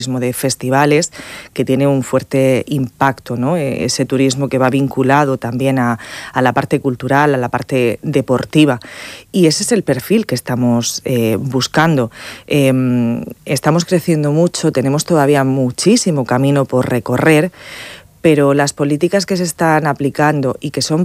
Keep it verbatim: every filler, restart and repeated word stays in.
de festivales, que tiene un fuerte impacto, ¿no? Ese turismo que va vinculado también a, a la parte cultural, a la parte deportiva. Y ese es el perfil que estamos eh, buscando. Eh, estamos creciendo mucho, tenemos todavía muchísimo camino por recorrer, pero las políticas que se están aplicando y que son